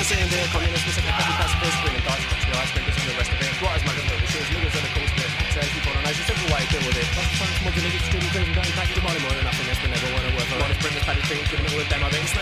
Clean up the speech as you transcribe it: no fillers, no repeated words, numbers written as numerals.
sitting there, communist, listen to copy pacifist, bringing dice, touch the ice, bringing some of the rest of it. Right as my little machines, niggas are the cool spit. So if you put on ice, a simple way to deal with it. Lots of times, more niggas, students, don't back to money more than nothing. That's been never one of worth. A lot of printers, paddy things, giving it all a demo. It's